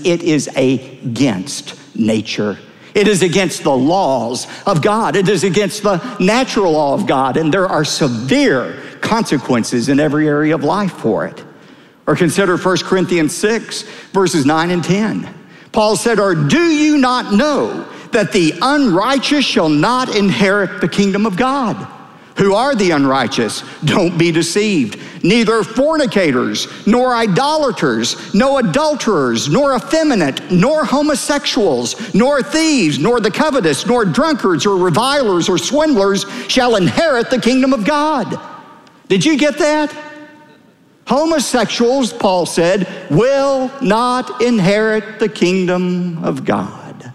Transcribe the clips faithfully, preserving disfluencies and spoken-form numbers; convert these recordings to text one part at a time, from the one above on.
it is against nature. It is against the laws of God. It is against the natural law of God, and there are severe consequences in every area of life for it. Or consider First Corinthians six, verses nine and ten. Paul said, or do you not know that the unrighteous shall not inherit the kingdom of God? Who are the unrighteous? Don't be deceived. Neither fornicators, nor idolaters, nor adulterers, nor effeminate, nor homosexuals, nor thieves, nor the covetous, nor drunkards, or revilers, or swindlers shall inherit the kingdom of God. Did you get that? Homosexuals, Paul said, will not inherit the kingdom of God.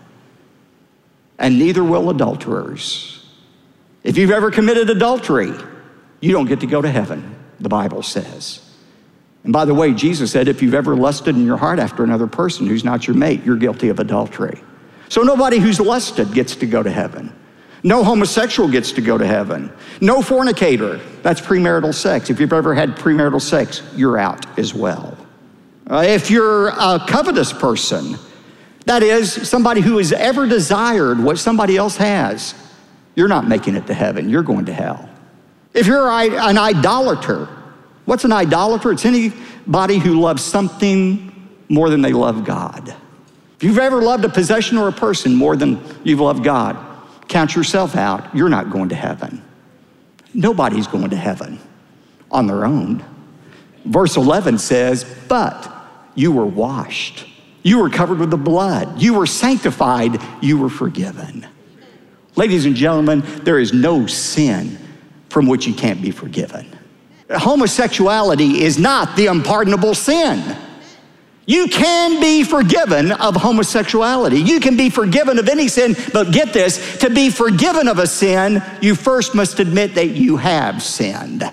And neither will adulterers. If you've ever committed adultery, you don't get to go to heaven, the Bible says. And by the way, Jesus said, if you've ever lusted in your heart after another person who's not your mate, you're guilty of adultery. So nobody who's lusted gets to go to heaven. No homosexual gets to go to heaven. No fornicator, that's premarital sex. If you've ever had premarital sex, you're out as well. Uh, if you're a covetous person, that is somebody who has ever desired what somebody else has, you're not making it to heaven, you're going to hell. If you're an idolater, what's an idolater? It's anybody who loves something more than they love God. If you've ever loved a possession or a person more than you've loved God, count yourself out, you're not going to heaven. Nobody's going to heaven on their own. Verse eleven says, but you were washed, you were covered with the blood, you were sanctified, you were forgiven. Ladies and gentlemen, there is no sin from which you can't be forgiven. Homosexuality is not the unpardonable sin. You can be forgiven of homosexuality. You can be forgiven of any sin, but get this, to be forgiven of a sin, you first must admit that you have sinned.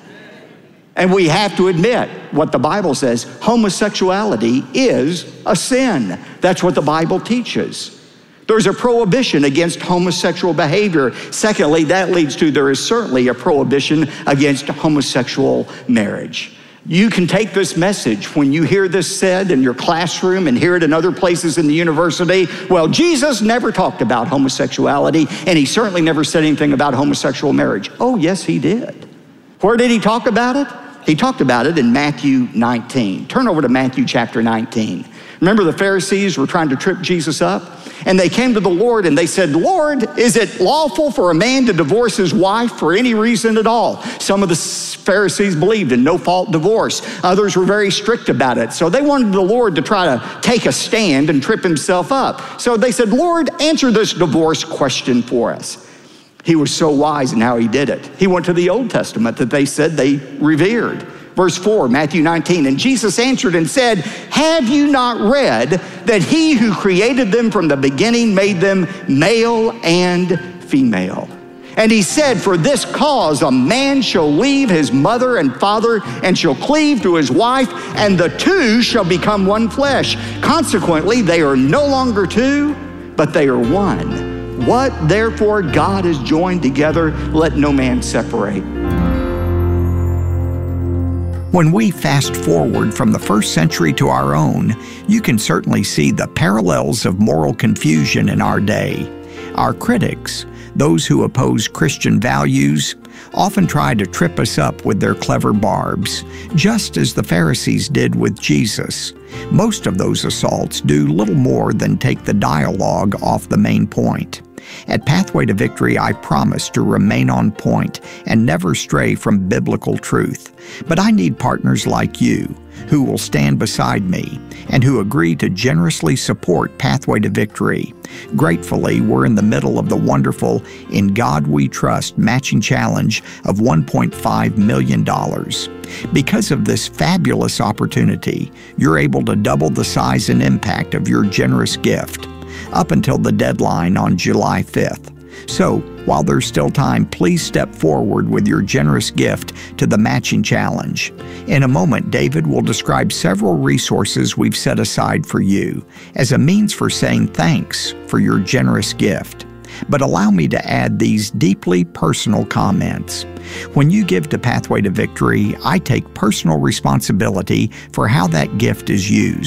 And we have to admit what the Bible says, homosexuality is a sin. That's what the Bible teaches. There's a prohibition against homosexual behavior. Secondly, that leads to there is certainly a prohibition against homosexual marriage. You can take this message when you hear this said in your classroom and hear it in other places in the university. Well, Jesus never talked about homosexuality, and he certainly never said anything about homosexual marriage. Oh, yes, he did. Where did he talk about it? He talked about it in Matthew nineteen. Turn over to Matthew chapter nineteen. Remember, the Pharisees were trying to trip Jesus up? And they came to the Lord and they said, Lord, is it lawful for a man to divorce his wife for any reason at all? Some of the Pharisees believed in no-fault divorce. Others were very strict about it. So they wanted the Lord to try to take a stand and trip himself up. So they said, Lord, answer this divorce question for us. He was so wise in how he did it. He went to the Old Testament that they said they revered. Verse four, Matthew nineteen, and Jesus answered and said, have you not read that he who created them from the beginning made them male and female? And he said, for this cause a man shall leave his mother and father and shall cleave to his wife, and the two shall become one flesh. Consequently, they are no longer two, but they are one. What therefore God has joined together, let no man separate. When we fast forward from the first century to our own, you can certainly see the parallels of moral confusion in our day. Our critics, those who oppose Christian values, often try to trip us up with their clever barbs, just as the Pharisees did with Jesus. Most of those assaults do little more than take the dialogue off the main point. At Pathway to Victory, I promise to remain on point and never stray from biblical truth. But I need partners like you, who will stand beside me and who agree to generously support Pathway to Victory. Gratefully, we're in the middle of the wonderful In God We Trust matching challenge of one point five million dollars. Because of this fabulous opportunity, you're able to double the size and impact of your generous gift up until the deadline on July fifth. So, while there's still time, please step forward with your generous gift to the matching challenge. In a moment, David will describe several resources we've set aside for you as a means for saying thanks for your generous gift. But allow me to add these deeply personal comments. When you give to Pathway to Victory, I take personal responsibility for how that gift is used.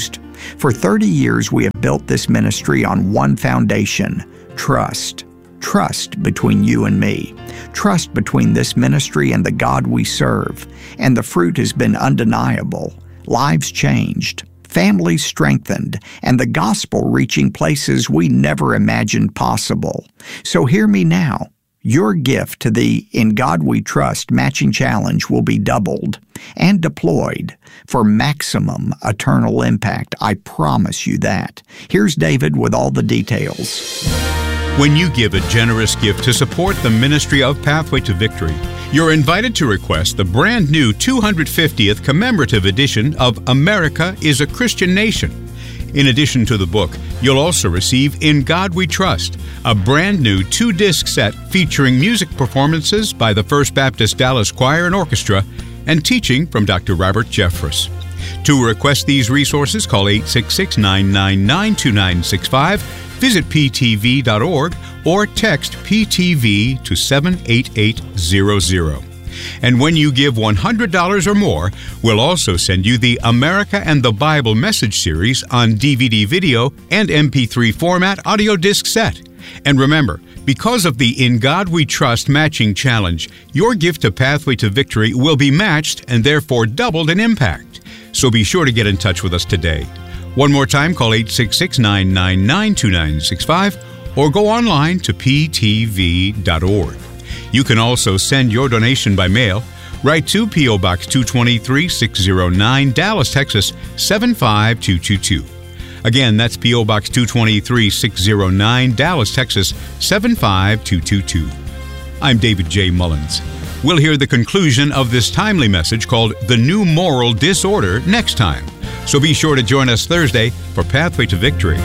For thirty years, we have built this ministry on one foundation: trust. Trust between you and me. Trust between this ministry and the God we serve. And the fruit has been undeniable. Lives changed, families strengthened, and the gospel reaching places we never imagined possible. So hear me now. Your gift to the In God We Trust matching challenge will be doubled and deployed for maximum eternal impact. I promise you that. Here's David with all the details. When you give a generous gift to support the ministry of Pathway to Victory, you're invited to request the brand new two hundred fiftieth commemorative edition of America is a Christian Nation. In addition to the book, you'll also receive In God We Trust, a brand new two-disc set featuring music performances by the First Baptist Dallas Choir and Orchestra and teaching from Doctor Robert Jeffress. To request these resources, call eight six six, nine nine nine, two nine six five, visit p t v dot org, or text P T V to seven eight eight zero zero. And when you give one hundred dollars or more, we'll also send you the America and the Bible Message Series on D V D video and M P three format audio disc set. And remember, because of the In God We Trust matching challenge, your gift to Pathway to Victory will be matched and therefore doubled in impact. So be sure to get in touch with us today. One more time, call eight six six, nine nine nine, two nine six five or go online to p t v dot org. You can also send your donation by mail. Write to P O. Box two twenty-three, six oh nine, Dallas, Texas, seven five two two two. Again, that's P O. Box two twenty-three, six oh nine, Dallas, Texas, seven five two two two. I'm David J. Mullins. We'll hear the conclusion of this timely message called The New Moral Disorder next time. So be sure to join us Thursday for Pathway to Victory.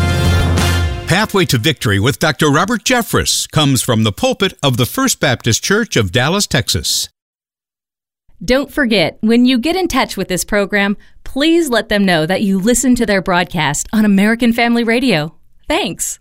Pathway to Victory with Doctor Robert Jeffress comes from the pulpit of the First Baptist Church of Dallas, Texas. Don't forget, when you get in touch with this program, please let them know that you listen to their broadcast on American Family Radio. Thanks.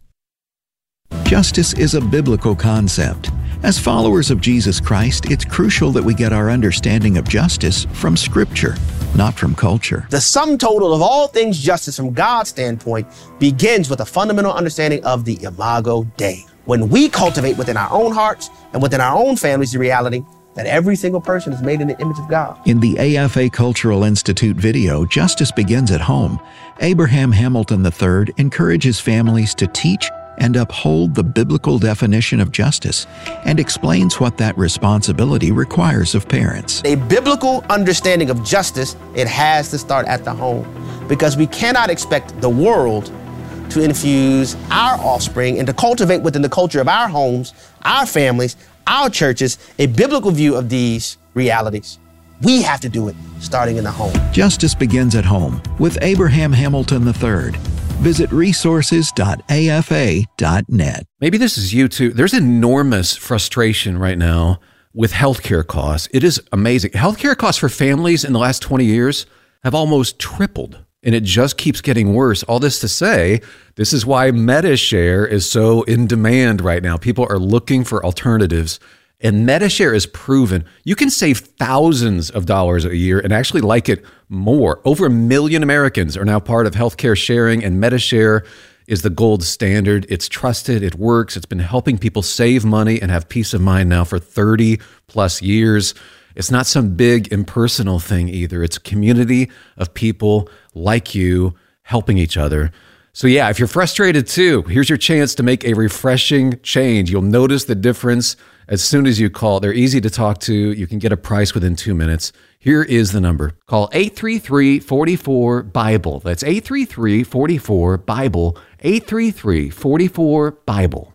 Justice is a biblical concept. As followers of Jesus Christ, it's crucial that we get our understanding of justice from Scripture, not from culture. The sum total of all things justice from God's standpoint begins with a fundamental understanding of the Imago Dei. When we cultivate within our own hearts and within our own families the reality that every single person is made in the image of God. In the A F A Cultural Institute video, Justice Begins at Home, Abraham Hamilton the third encourages families to teach and uphold the biblical definition of justice and explains what that responsibility requires of parents. A biblical understanding of justice, it has to start at the home, because we cannot expect the world to infuse our offspring and to cultivate within the culture of our homes, our families, our churches, a biblical view of these realities. We have to do it starting in the home. Justice Begins at Home with Abraham Hamilton the third. Visit resources dot a f a dot net. Maybe this is you too. There's enormous frustration right now with healthcare costs. It is amazing. Healthcare costs for families in the last twenty years have almost tripled, and it just keeps getting worse. All this to say, this is why Medi-Share is so in demand right now. People are looking for alternatives. And Medi-Share is proven you can save thousands of dollars a year and actually like it more. Over a million Americans are now part of healthcare sharing, and Medi-Share is the gold standard. It's trusted, it works, it's been helping people save money and have peace of mind now for thirty plus years. It's not some big impersonal thing either. It's a community of people like you helping each other. So yeah, if you're frustrated too, here's your chance to make a refreshing change. You'll notice the difference as soon as you call. They're easy to talk to. You can get a price within two minutes. Here is the number. Call eight three three, four four, BIBLE. That's eight three three, four four, BIBLE. eight three three, four four, BIBLE.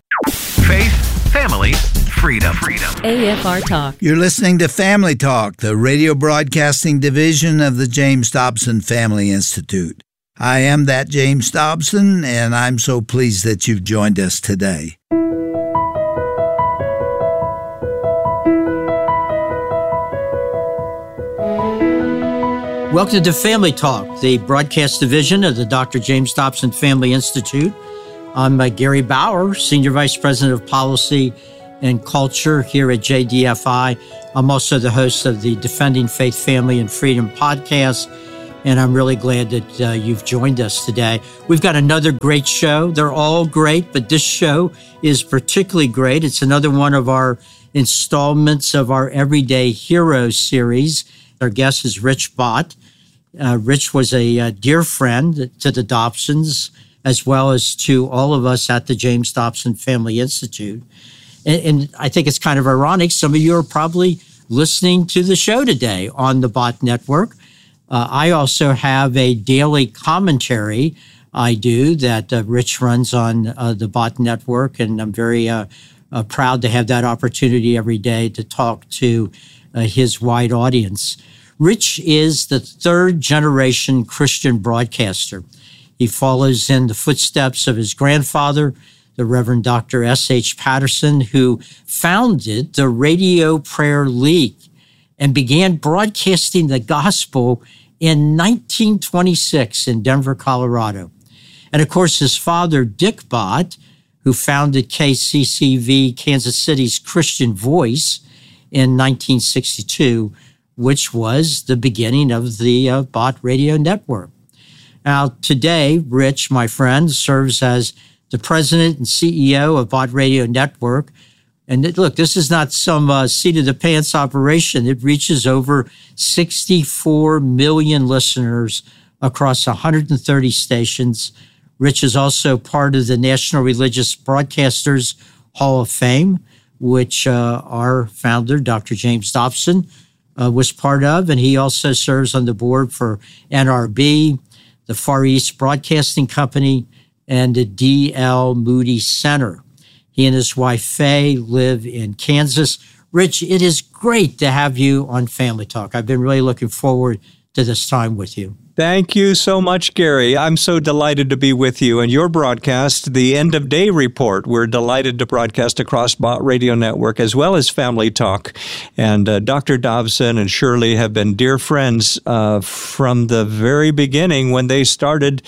Faith, family, freedom. Freedom. A F R Talk. You're listening to Family Talk, the radio broadcasting division of the James Dobson Family Institute. I am that James Dobson, and I'm so pleased that you've joined us today. Welcome to Family Talk, the broadcast division of the Doctor James Dobson Family Institute. I'm uh, Gary Bauer, Senior Vice President of Policy and Culture here at J D F I. I'm also the host of the Defending Faith, Family, and Freedom podcast and I'm really glad that uh, you've joined us today. We've got another great show. They're all great, but this show is particularly great. It's another one of our installments of our Everyday Heroes series. Our guest is Rich Bott. Uh, Rich was a uh, dear friend to the Dobsons, as well as to all of us at the James Dobson Family Institute. And, and I think it's kind of ironic. Some of you are probably listening to the show today on the Bott Network. Uh, I also have a daily commentary I do that uh, Rich runs on uh, the Bott Network, and I'm very uh, uh, proud to have that opportunity every day to talk to uh, his wide audience. Rich is the third generation Christian broadcaster. He follows in the footsteps of his grandfather, the Reverend Doctor S H Patterson, who founded the Radio Prayer League and began broadcasting the gospel in nineteen twenty-six in Denver, Colorado. And of course, his father, Dick Bott, who founded K C C V, Kansas City's Christian Voice, in nineteen sixty-two, which was the beginning of the uh, Bott Radio Network. Now, today, Rich, my friend, serves as the president and C E O of Bott Radio Network. And look, this is not some uh, seat-of-the-pants operation. It reaches over sixty-four million listeners across one hundred thirty stations. Rich is also part of the National Religious Broadcasters Hall of Fame, which uh, our founder, Doctor James Dobson, uh, was part of. And he also serves on the board for N R B, the Far East Broadcasting Company, and the D L Moody Center. He and his wife, Faye, live in Kansas. Rich, it is great to have you on Family Talk. I've been really looking forward to this time with you. Thank you so much, Gary. I'm so delighted to be with you and your broadcast, the End of Day Report. We're delighted to broadcast across Bott Radio Network as well as Family Talk. And uh, Doctor Dobson and Shirley have been dear friends uh, from the very beginning when they started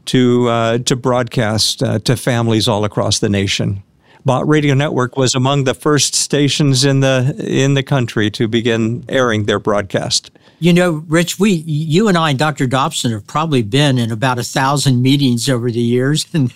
to uh, to broadcast uh, to families all across the nation. Bott Radio Network was among the first stations in the in the country to begin airing their broadcast. You know, Rich, we, you and I and Doctor Dobson have probably been in about a thousand meetings over the years, and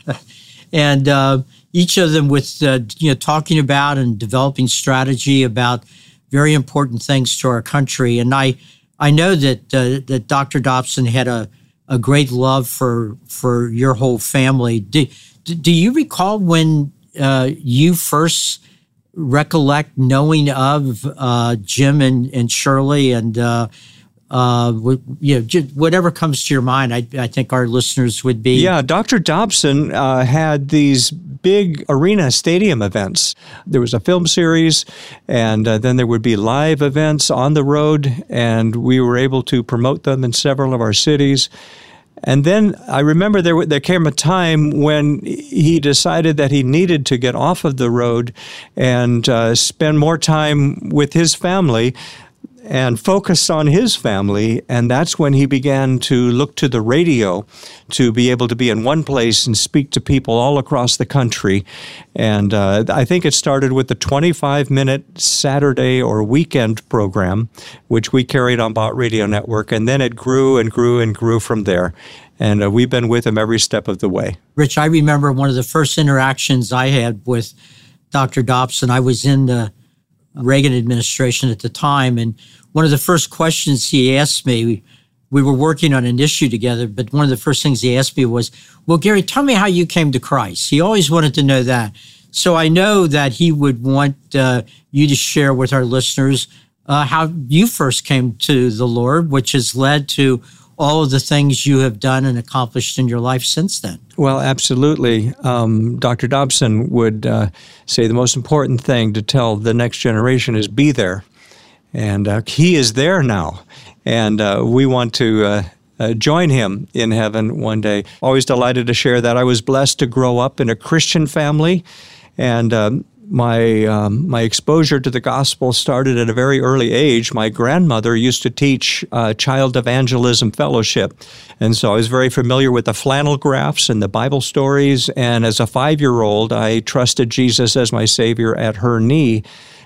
and uh, each of them with uh, you know talking about and developing strategy about very important things to our country. And I I know that uh, that Doctor Dobson had a a great love for for your whole family. Do do you recall when uh, you first recollect knowing of uh, Jim and, and Shirley and uh, uh, you know, just whatever comes to your mind? I, I think our listeners would be. Yeah, Doctor Dobson uh, had these big arena stadium events. There was a film series, and uh, then there would be live events on the road, and we were able to promote them in several of our cities. And then I remember there there came a time when he decided that he needed to get off of the road and uh, spend more time with his family and focus on his family. And that's when he began to look to the radio to be able to be in one place and speak to people all across the country. And uh, I think it started with the twenty-five minute Saturday or weekend program, which we carried on Bott Radio Network. And then it grew and grew and grew from there. And uh, we've been with him every step of the way. Rich, I remember one of the first interactions I had with Doctor Dobson. I was in the Reagan administration at the time, and one of the first questions he asked me, we, we were working on an issue together, but one of the first things he asked me was, well, Gary, tell me how you came to Christ. He always wanted to know that. So I know that he would want uh, you to share with our listeners uh, how you first came to the Lord, which has led to all of the things you have done and accomplished in your life since then. Well, absolutely. Um, Doctor Dobson would uh, say the most important thing to tell the next generation is be there. And uh, he is there now. And uh, we want to uh, uh, join him in heaven one day. Always delighted to share that. I was blessed to grow up in a Christian family. And um, My um, my exposure to the gospel started at a very early age. My grandmother used to teach uh, Child Evangelism Fellowship, and so I was very familiar with the flannel graphs and the Bible stories. And as a five-year-old, I trusted Jesus as my Savior at her knee.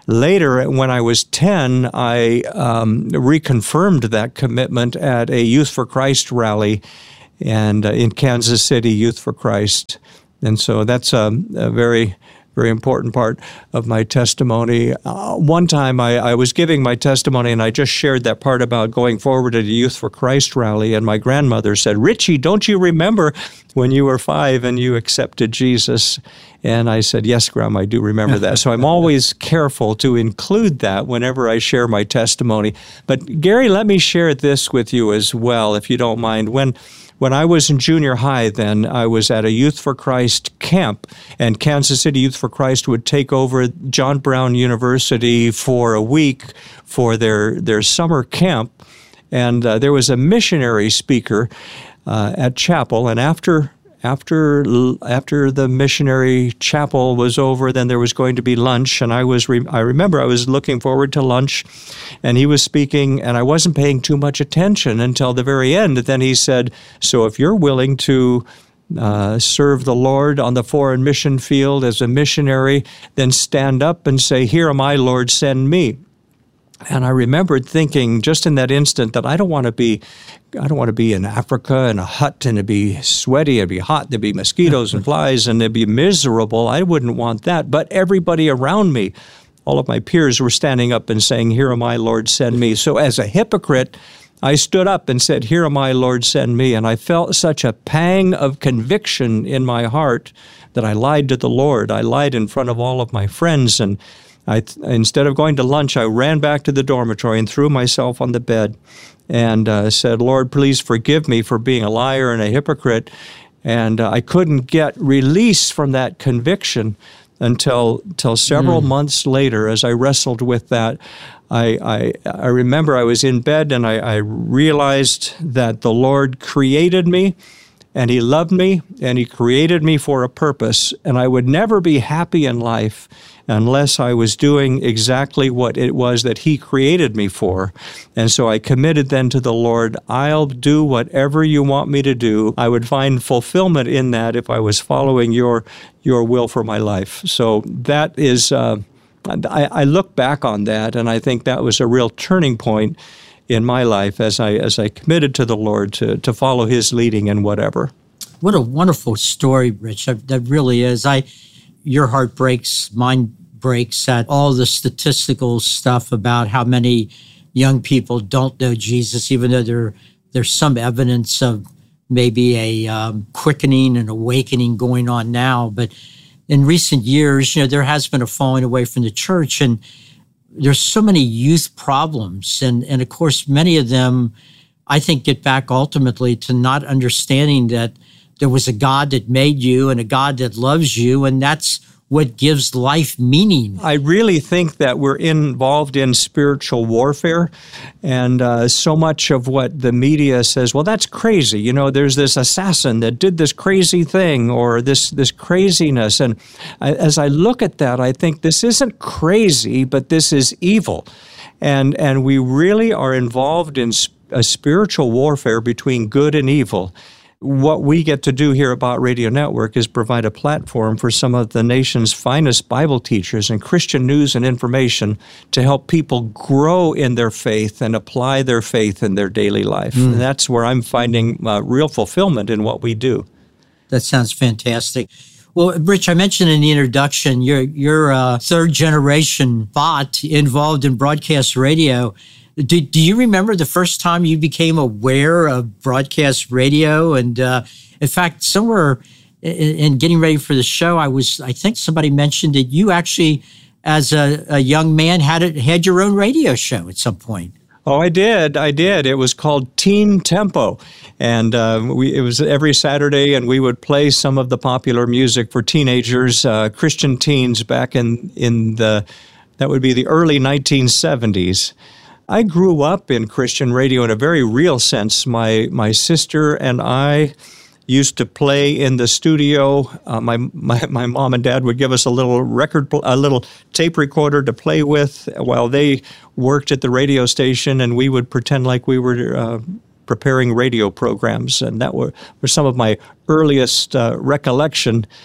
Later, when I was ten, I um, reconfirmed that commitment at a Youth for Christ rally and uh, in Kansas City, Youth for Christ. And so that's a, a very, very important part of my testimony. Uh, one time I, I was giving my testimony and I just shared that part about going forward at a Youth for Christ rally, and my grandmother said, "Richie, don't you remember when you were five and you accepted Jesus?" And I said, "Yes, Grandma, I do remember that." So I'm always careful to include that whenever I share my testimony. But Gary, let me share this with you as well, if you don't mind. When When I was in junior high then, I was at a Youth for Christ camp, and Kansas City Youth for Christ would take over John Brown University for a week for their, their summer camp. And uh, there was a missionary speaker uh, at chapel, and after After after the missionary chapel was over, then there was going to be lunch, and I was re- I remember I was looking forward to lunch, and he was speaking, and I wasn't paying too much attention until the very end. Then he said, "So if you're willing to uh, serve the Lord on the foreign mission field as a missionary, then stand up and say, 'Here am I, Lord, send me.'" And I remembered thinking just in that instant that I don't want to be, I don't want to be in Africa in a hut and it'd be sweaty, it'd be hot, there'd be mosquitoes and flies, and it'd be miserable. I wouldn't want that. But everybody around me, all of my peers, were standing up and saying, "Here am I, Lord, send me." So as a hypocrite, I stood up and said, "Here am I, Lord, send me." And I felt such a pang of conviction in my heart that I lied to the Lord. I lied in front of all of my friends, and I, instead of going to lunch, I ran back to the dormitory and threw myself on the bed and uh, said, "Lord, please forgive me for being a liar and a hypocrite." And uh, I couldn't get release from that conviction until, until several mm. months later. As I wrestled with that, I, I, I remember I was in bed and I, I realized that the Lord created me, and He loved me, and He created me for a purpose, and I would never be happy in life unless I was doing exactly what it was that He created me for. And so I committed then to the Lord, "I'll do whatever you want me to do." I would find fulfillment in that if I was following your your will for my life. So that is, uh, I, I look back on that, and I think that was a real turning point in my life as I as I committed to the Lord to to follow His leading in whatever. What a wonderful story, Rich. That really is. I, your heart breaks, mine breaks at all the statistical stuff about how many young people don't know Jesus, even though there there's some evidence of maybe a um, quickening and awakening going on now. But in recent years, you know, there has been a falling away from the church, and there's so many youth problems. And, and of course, many of them, I think, get back ultimately to not understanding that there was a God that made you and a God that loves you, and that's what gives life meaning. I really think that we're involved in spiritual warfare, and uh, so much of what the media says, well, that's crazy. You know, there's this assassin that did this crazy thing, or this this craziness. And I, as I look at that, I think this isn't crazy, but this is evil. And, and we really are involved in a spiritual warfare between good and evil. What we get to do here at Bott Radio Network is provide a platform for some of the nation's finest Bible teachers and Christian news and information to help people grow in their faith and apply their faith in their daily life. Mm. And that's where I'm finding uh, real fulfillment in what we do. That sounds fantastic. Well, Rich, I mentioned in the introduction, you're, you're a third-generation Bott involved in broadcast radio. Do, do you remember the first time you became aware of broadcast radio? And uh, in fact, somewhere in, in getting ready for the show, I was, I think somebody mentioned that you actually, as a, a young man, had it, had your own radio show at some point. Oh, I did. I did. It was called Teen Tempo, and uh, we, it was every Saturday, and we would play some of the popular music for teenagers, uh, Christian teens back in, in the, that would be the early nineteen seventies. I grew up in Christian radio in a very real sense. My my sister and I used to play in the studio. Uh, my, my my mom and dad would give us a little record, a little tape recorder to play with while they worked at the radio station, and we would pretend like we were uh, preparing radio programs. And that were, were some of my earliest uh, recollection.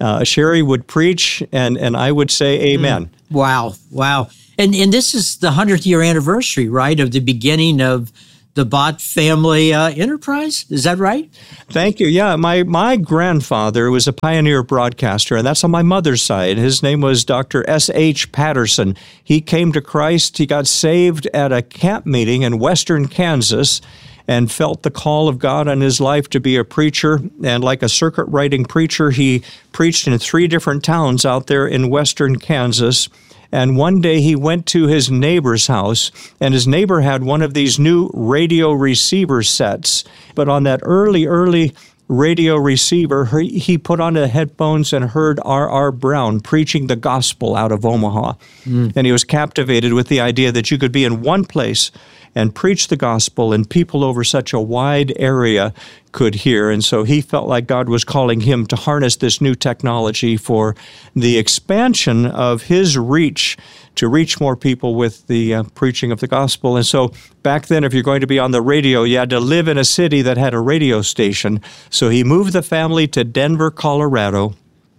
Uh, Sherry would preach, and, and I would say amen. Mm. Wow, wow. And and this is the hundredth year anniversary, right, of the beginning of the Bott family uh, enterprise. Is that right? Thank you. Yeah, my, my grandfather was a pioneer broadcaster, and that's on my mother's side. His name was Doctor S H Patterson. He came to Christ. He got saved at a camp meeting in western Kansas and felt the call of God on his life to be a preacher. And like a circuit-riding preacher, he preached in three different towns out there in western Kansas. And one day he went to his neighbor's house, and his neighbor had one of these new radio receiver sets. But on that early, early radio receiver, he put on the headphones and heard R R Brown preaching the gospel out of Omaha. Mm. And he was captivated with the idea that you could be in one place and preach the gospel, and people over such a wide area could hear. And so he felt like God was calling him to harness this new technology for the expansion of his reach, to reach more people with the uh, preaching of the gospel. And so back then, if you're going to be on the radio, you had to live in a city that had a radio station. So he moved the family to Denver, Colorado,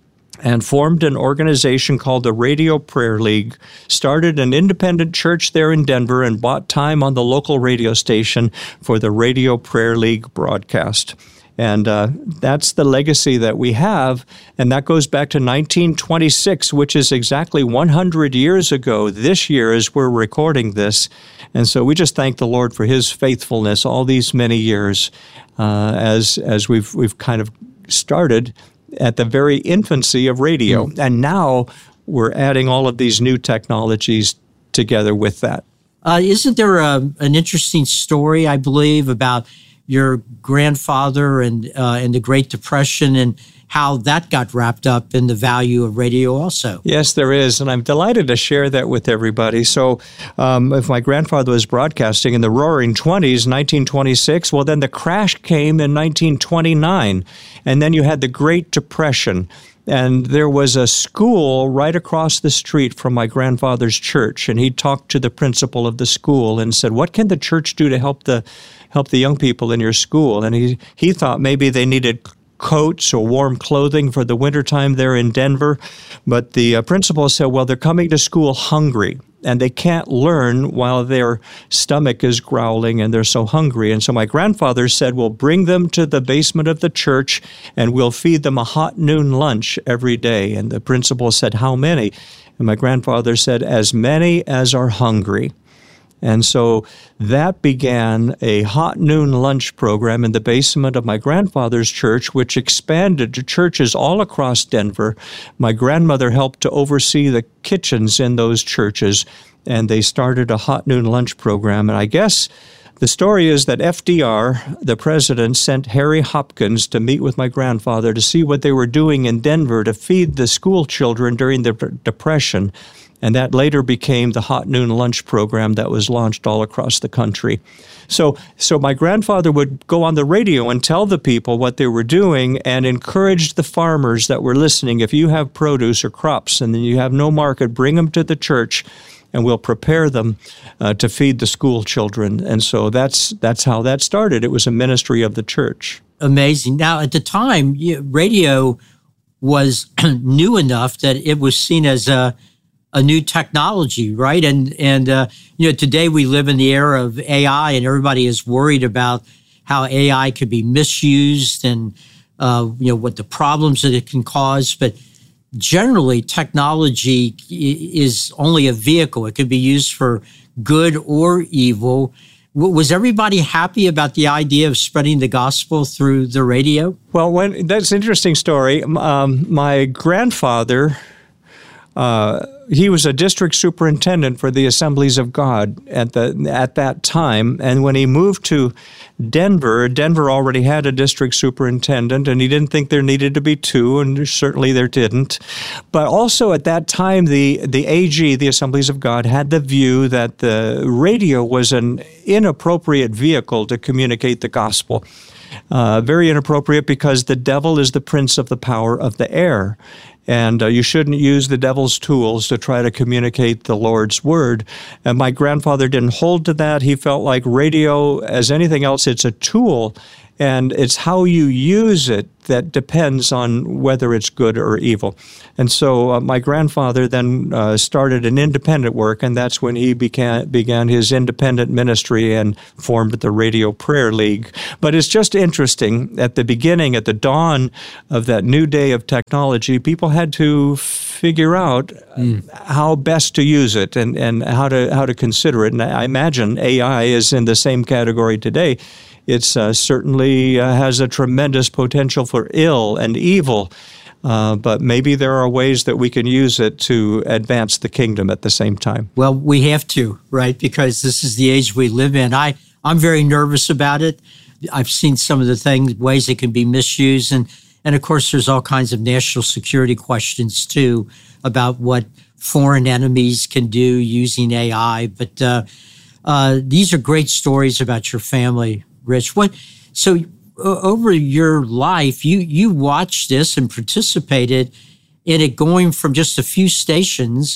and formed an organization called the Radio Prayer League, started an independent church there in Denver, and bought time on the local radio station for the Radio Prayer League broadcast. And uh, that's the legacy that we have, and that goes back to nineteen twenty-six, which is exactly one hundred years ago this year as we're recording this. And so we just thank the Lord for his faithfulness all these many years uh, as as we've we've kind of started at the very infancy of radio. Mm. And now we're adding all of these new technologies together with that. Uh, isn't there a, an interesting story, I believe, about your grandfather and uh, and the Great Depression and how that got wrapped up in the value of radio also? Yes, there is, and I'm delighted to share that with everybody. So um, if my grandfather was broadcasting in the roaring twenties, nineteen twenty-six, well, then the crash came in nineteen twenty-nine, and then you had the Great Depression. And there was a school right across the street from my grandfather's church, and he talked to the principal of the school and said, "What can the church do to help the help the young people in your school?" And he, he thought maybe they needed coats or warm clothing for the wintertime there in Denver. But the uh, principal said, well, they're coming to school hungry, and they can't learn while their stomach is growling and they're so hungry. And so my grandfather said, well, bring them to the basement of the church, and we'll feed them a hot noon lunch every day. And the principal said, how many? And my grandfather said, as many as are hungry. And so that began a hot noon lunch program in the basement of my grandfather's church, which expanded to churches all across Denver. My grandmother helped to oversee the kitchens in those churches, and they started a hot noon lunch program. And I guess the story is that F D R, the president, sent Harry Hopkins to meet with my grandfather to see what they were doing in Denver to feed the school children during the Depression. And that later became the hot noon lunch program that was launched all across the country. So so my grandfather would go on the radio and tell the people what they were doing and encourage the farmers that were listening, if you have produce or crops and then you have no market, bring them to the church and we'll prepare them uh, to feed the school children. And so that's that's how that started. It was a ministry of the church. Amazing. Now, at the time, radio was new enough that it was seen as a a new technology, right? And, and uh, you know, today we live in the era of A I, and everybody is worried about how A I could be misused and, uh, you know, what the problems that it can cause. But generally, technology is only a vehicle. It could be used for good or evil. Was everybody happy about the idea of spreading the gospel through the radio? Well, when, that's an interesting story. Um, my grandfather, Uh, he was a district superintendent for the Assemblies of God at the at that time, and when he moved to Denver, Denver already had a district superintendent, and he didn't think there needed to be two, and certainly there didn't. But also at that time, the, the A G, the Assemblies of God, had the view that the radio was an inappropriate vehicle to communicate the gospel. Uh, very inappropriate because the devil is the prince of the power of the air. And uh, you shouldn't use the devil's tools to try to communicate the Lord's word. And my grandfather didn't hold to that. He felt like radio, as anything else, it's a tool. And it's how you use it that depends on whether it's good or evil. And so uh, my grandfather then uh, started an independent work, and that's when he began, began his independent ministry and formed the Radio Prayer League. But it's just interesting, at the beginning, at the dawn of that new day of technology, people had to figure out mm. how best to use it and, and how to how to consider it. And I imagine A I is in the same category today. It's uh, certainly uh, has a tremendous potential for ill and evil, uh, but maybe there are ways that we can use it to advance the kingdom at the same time. Well, we have to, right? Because this is the age we live in. I, I'm very nervous about it. I've seen some of the things, ways it can be misused. And, and of course, there's all kinds of national security questions, too, about what foreign enemies can do using A I. But uh, uh, these are great stories about your family, Rich. What? So uh, over your life, you you watched this and participated in it, going from just a few stations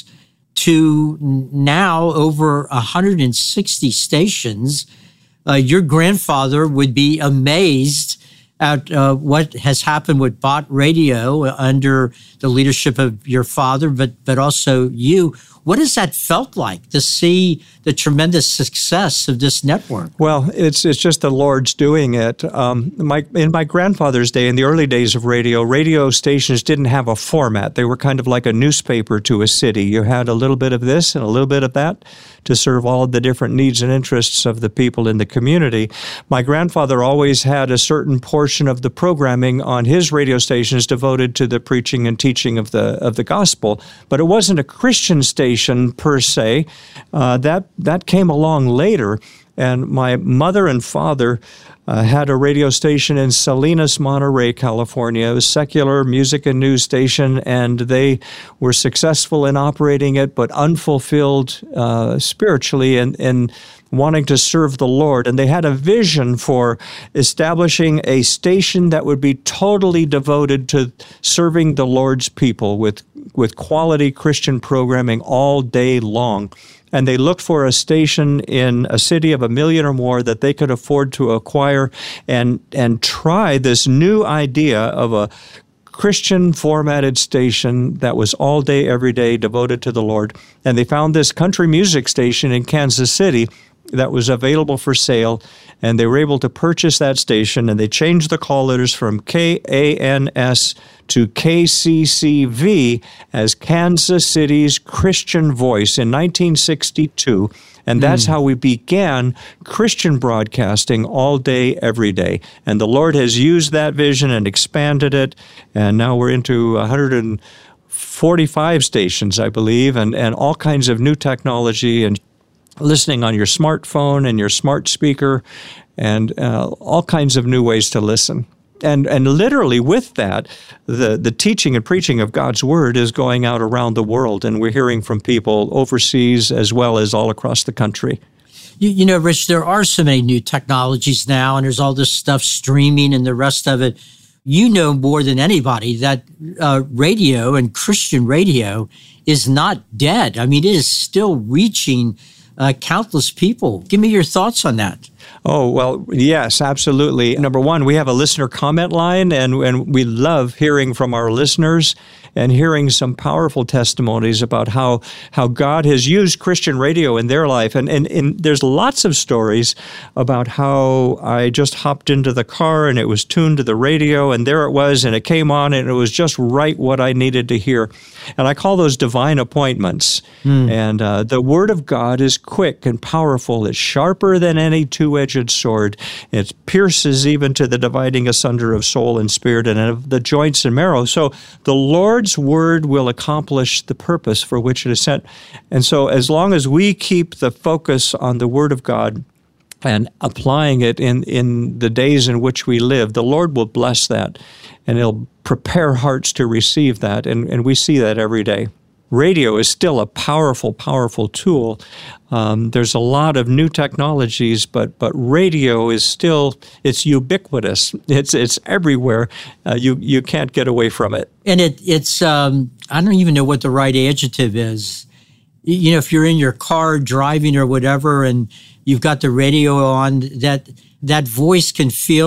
to now over one hundred sixty stations. Uh, your grandfather would be amazed at uh, what has happened with Bott Radio under the leadership of your father, but but also you. What has that felt like to see the tremendous success of this network? Well, it's it's just the Lord's doing it. Um, my in my grandfather's day, in the early days of radio, radio stations didn't have a format. They were kind of like a newspaper to a city. You had a little bit of this and a little bit of that to serve all of the different needs and interests of the people in the community. My grandfather always had a certain portion of the programming on his radio stations devoted to the preaching and teaching of the of the gospel, but it wasn't a Christian station per se. Uh, that that came along later, and my mother and father uh, had a radio station in Salinas, Monterey, California. It was a secular music and news station, and they were successful in operating it, but unfulfilled uh, spiritually and, and wanting to serve the Lord. And they had a vision for establishing a station that would be totally devoted to serving the Lord's people with, with quality Christian programming all day long. And they looked for a station in a city of a million or more that they could afford to acquire and and try this new idea of a Christian formatted station that was all day, every day devoted to the Lord. And they found this country music station in Kansas City that was available for sale, and they were able to purchase that station, and they changed the call letters from K A N S to K C C V as Kansas City's Christian Voice in nineteen sixty-two. And that's mm. how we began Christian broadcasting all day, every day. And the Lord has used that vision and expanded it, and now we're into one hundred forty-five stations, I believe, and, and all kinds of new technology and listening on your smartphone and your smart speaker, and uh, all kinds of new ways to listen. And and literally with that, the, the teaching and preaching of God's Word is going out around the world, and we're hearing from people overseas as well as all across the country. You, you know, Rich, there are so many new technologies now, and there's all this stuff streaming and the rest of it. You know more than anybody that uh, radio and Christian radio is not dead. I mean, it is still reaching Uh, countless people. Give me your thoughts on that. Oh, well, yes, absolutely. Number one, we have a listener comment line, and, and we love hearing from our listeners and hearing some powerful testimonies about how how God has used Christian radio in their life. And, and, and there's lots of stories about how I just hopped into the car and it was tuned to the radio, and there it was, and it came on, and it was just right what I needed to hear. And I call those divine appointments. Mm. And uh, the Word of God is quick and powerful. It's sharper than any two-edged sword. It pierces even to the dividing asunder of soul and spirit and of the joints and marrow. So the Lord's Word will accomplish the purpose for which it is sent. And so as long as we keep the focus on the Word of God and applying it in, in the days in which we live, the Lord will bless that, and He'll prepare hearts to receive that, and, and we see that every day. Radio is still a powerful, powerful tool. Um, there's a lot of new technologies, but but radio is still, it's ubiquitous. It's it's everywhere. Uh, you you can't get away from it. And it it's, um, I don't even know what the right adjective is. You know, if you're in your car driving or whatever, and you've got the radio on, that that voice can feel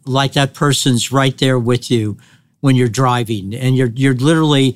like that person's right there with you when you're driving, and you're you're literally,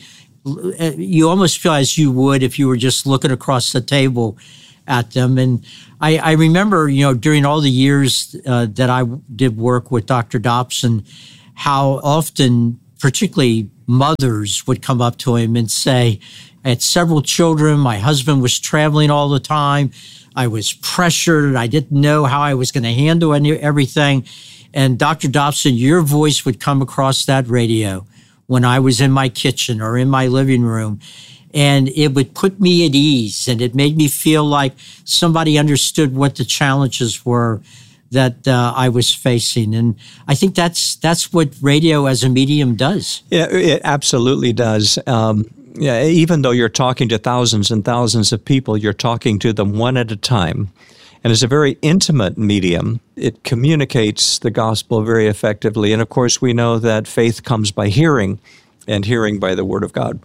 you almost feel as you would if you were just looking across the table at them. And I, I remember, you know, during all the years uh, that I did work with Doctor Dobson, how often, particularly mothers, would come up to him and say, I had several children, my husband was traveling all the time, I was pressured, I didn't know how I was going to handle any, everything. And Doctor Dobson, your voice would come across that radio when I was in my kitchen or in my living room, and it would put me at ease, and it made me feel like somebody understood what the challenges were that uh, I was facing. And I think that's that's what radio as a medium does. Yeah, it absolutely does. Um, yeah, even though you're talking to thousands and thousands of people, you're talking to them one at a time. And it's a very intimate medium. It communicates the gospel very effectively. And of course, we know that faith comes by hearing, and hearing by the Word of God.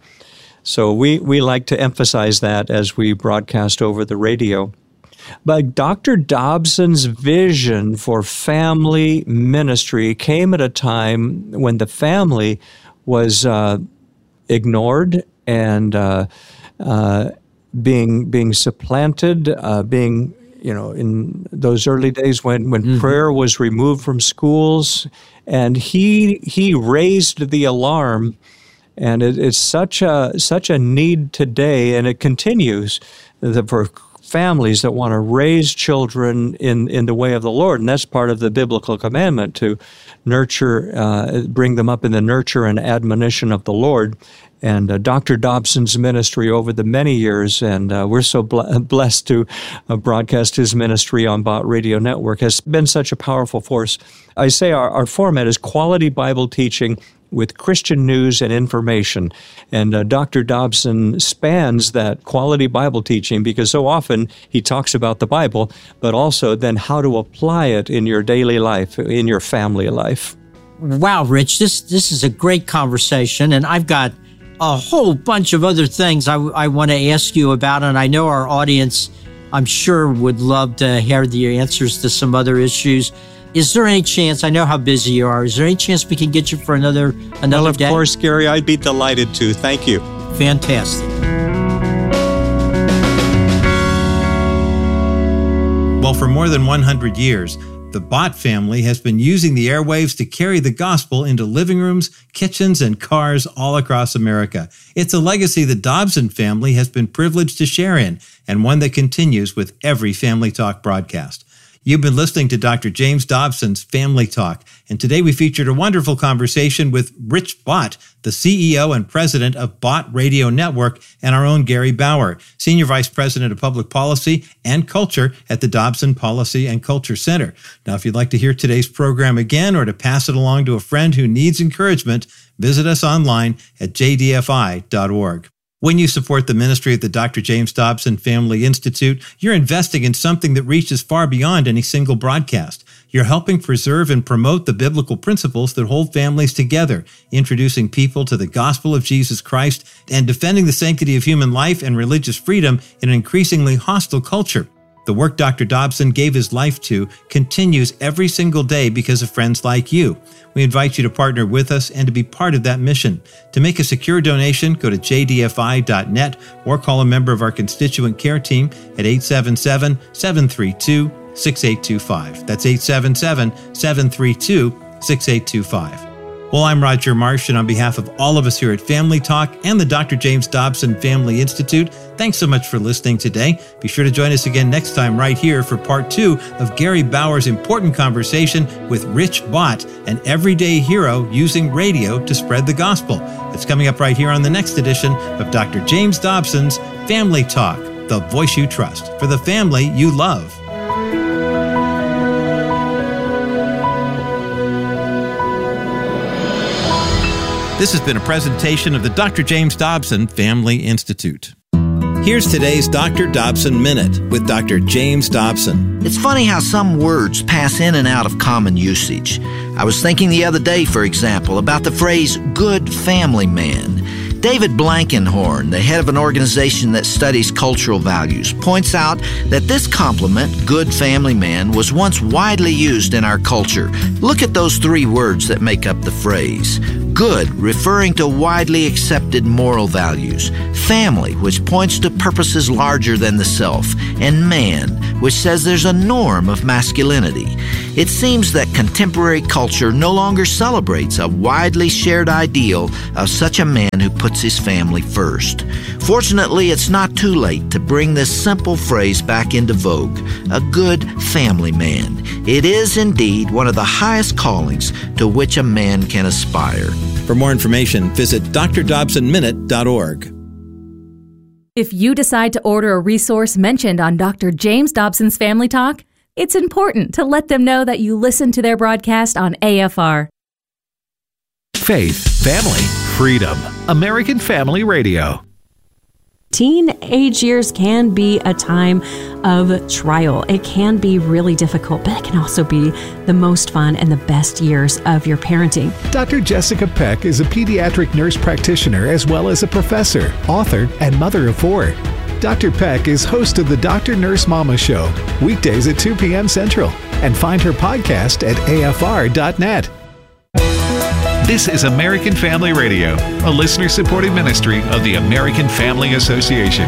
So we, we like to emphasize that as we broadcast over the radio. But Doctor Dobson's vision for family ministry came at a time when the family was uh, ignored and uh, uh, being being supplanted, uh, being, you know, in those early days when, when mm-hmm. prayer was removed from schools. And he he raised the alarm. And it, it's such a such a need today, and it continues the, for families that want to raise children in, in the way of the Lord. And that's part of the biblical commandment, to nurture, uh, bring them up in the nurture and admonition of the Lord. And uh, Doctor Dobson's ministry over the many years, and uh, we're so bl- blessed to uh, broadcast his ministry on Bott Radio Network, has been such a powerful force. I say our, our format is quality Bible teaching with Christian news and information. And uh, Doctor Dobson spans that quality Bible teaching, because so often he talks about the Bible, but also then how to apply it in your daily life, in your family life. Wow, Rich, this, this is a great conversation, and I've got a whole bunch of other things I, I want to ask you about, and I know our audience, I'm sure, would love to hear the answers to some other issues. Is there any chance, I know how busy you are, is there any chance we can get you for another another well, of day? Of course, Gary, I'd be delighted to. Thank you. Fantastic. Well, for more than one hundred years, the Bott family has been using the airwaves to carry the gospel into living rooms, kitchens, and cars all across America. It's a legacy the Dobson family has been privileged to share in, and one that continues with every Family Talk broadcast. You've been listening to Doctor James Dobson's Family Talk, and today we featured a wonderful conversation with Rich Bott, the C E O and president of Bott Radio Network, and our own Gary Bauer, Senior Vice President of Public Policy and Culture at the Dobson Policy and Culture Center. Now, if you'd like to hear today's program again or to pass it along to a friend who needs encouragement, visit us online at j d f i dot org. When you support the ministry of the Doctor James Dobson Family Institute, you're investing in something that reaches far beyond any single broadcast. You're helping preserve and promote the biblical principles that hold families together, introducing people to the gospel of Jesus Christ, and defending the sanctity of human life and religious freedom in an increasingly hostile culture. The work Doctor Dobson gave his life to continues every single day because of friends like you. We invite you to partner with us and to be part of that mission. To make a secure donation, go to j d f i dot net or call a member of our constituent care team at eight seven seven, seven three two, six eight two five. That's eight seven seven, seven three two, six eight two five. Well, I'm Roger Marsh, and on behalf of all of us here at Family Talk and the Doctor James Dobson Family Institute, thanks so much for listening today. Be sure to join us again next time right here for part two of Gary Bauer's important conversation with Rich Bott, an everyday hero using radio to spread the gospel. It's coming up right here on the next edition of Doctor James Dobson's Family Talk, the voice you trust for the family you love. This has been a presentation of the Doctor James Dobson Family Institute. Here's today's Doctor Dobson Minute with Doctor James Dobson. It's funny how some words pass in and out of common usage. I was thinking the other day, for example, about the phrase good family man. David Blankenhorn, the head of an organization that studies cultural values, points out that this compliment, good family man, was once widely used in our culture. Look at those three words that make up the phrase. Good, referring to widely accepted moral values. Family, which points to purposes larger than the self. And man, which says there's a norm of masculinity. It seems that contemporary culture no longer celebrates a widely shared ideal of such a man who puts his family first. Fortunately, it's not too late to bring this simple phrase back into vogue, a good family man. It is indeed one of the highest callings to which a man can aspire. For more information, visit d r dobson minute dot org. If you decide to order a resource mentioned on Doctor James Dobson's Family Talk, it's important to let them know that you listen to their broadcast on A F R. Faith, family, freedom. American Family Radio. Teenage years can be a time of trial. It can be really difficult, but it can also be the most fun and the best years of your parenting. Doctor Jessica Peck is a pediatric nurse practitioner as well as a professor, author, and mother of four. Doctor Peck is host of the Doctor Nurse Mama Show, weekdays at two p.m. Central, and find her podcast at A F R dot net. This is American Family Radio, a listener-supported ministry of the American Family Association.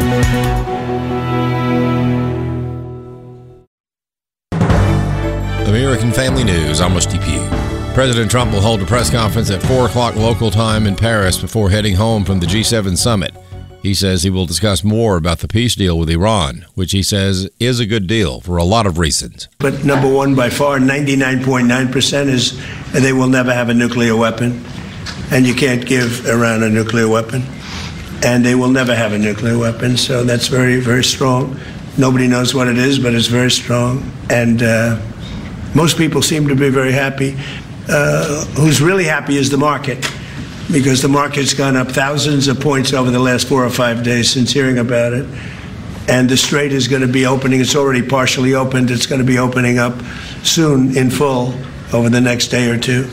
American Family News, I'm Rusty Pugh. President Trump will hold a press conference at four o'clock local time in Paris before heading home from the G seven summit. He says he will discuss more about the peace deal with Iran, which he says is a good deal for a lot of reasons. But number one, by far, ninety-nine point nine percent is they will never have a nuclear weapon. And you can't give Iran a nuclear weapon. And they will never have a nuclear weapon. So that's very, very strong. Nobody knows what it is, but it's very strong. And uh, most people seem to be very happy. Uh, who's really happy is the market, because the market's gone up thousands of points over the last four or five days since hearing about it. And the Strait is going to be opening. It's already partially opened. It's going to be opening up soon in full over the next day or two.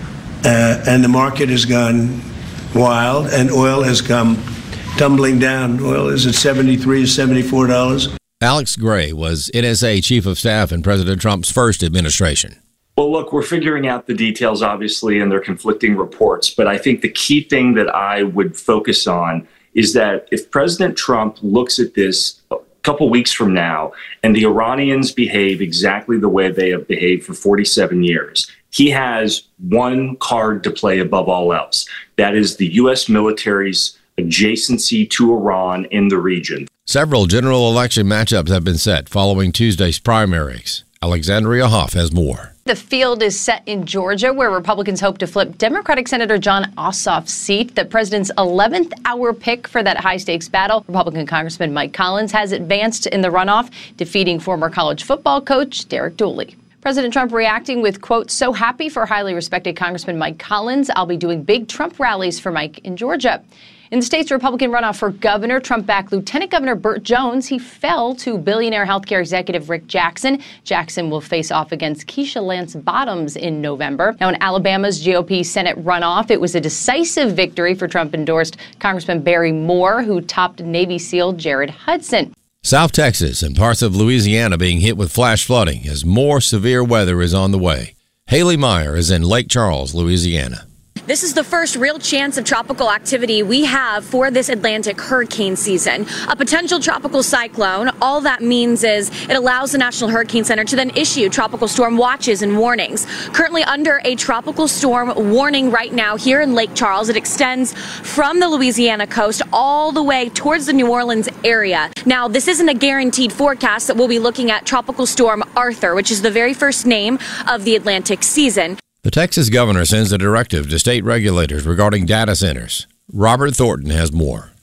Uh, and the market has gone wild, and oil has come tumbling down. Oil is at seventy-three, seventy-four dollars. Alex Gray was N S A Chief of Staff in President Trump's first administration. Well, look, we're figuring out the details, obviously, and they're conflicting reports. But I think the key thing that I would focus on is that if President Trump looks at this a couple weeks from now and the Iranians behave exactly the way they have behaved for forty-seven years, he has one card to play above all else. That is the U S military's adjacency to Iran in the region. Several general election matchups have been set following Tuesday's primaries. Alexandria Hoff has more. The field is set in Georgia, where Republicans hope to flip Democratic Senator Jon Ossoff's seat. The president's eleventh hour pick for that high-stakes battle, Republican Congressman Mike Collins, has advanced in the runoff, defeating former college football coach Derek Dooley. President Trump reacting with, quote, "So happy for highly respected Congressman Mike Collins. I'll be doing big Trump rallies for Mike in Georgia." In the state's Republican runoff for governor, Trump-backed Lieutenant Governor Burt Jones, he fell to billionaire healthcare executive Rick Jackson. Jackson will face off against Keisha Lance Bottoms in November. Now, in Alabama's G O P Senate runoff, it was a decisive victory for Trump-endorsed Congressman Barry Moore, who topped Navy SEAL Jared Hudson. South Texas and parts of Louisiana being hit with flash flooding as more severe weather is on the way. Haley Meyer is in Lake Charles, Louisiana. This is the first real chance of tropical activity we have for this Atlantic hurricane season. A potential tropical cyclone, all that means is it allows the National Hurricane Center to then issue tropical storm watches and warnings. Currently under a tropical storm warning right now here in Lake Charles. It extends from the Louisiana coast all the way towards the New Orleans area. Now, this isn't a guaranteed forecast that we'll be looking at Tropical Storm Arthur, which is the very first name of the Atlantic season. The Texas governor sends a directive to state regulators regarding data centers. Robert Thornton has more.